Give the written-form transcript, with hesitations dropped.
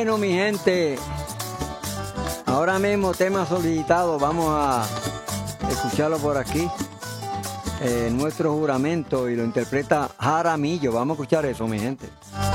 Bueno, mi gente, ahora mismo tema solicitado, vamos a escucharlo por aquí. Nuestro juramento, y lo interpreta Jaramillo. Vamos a escuchar eso, mi gente.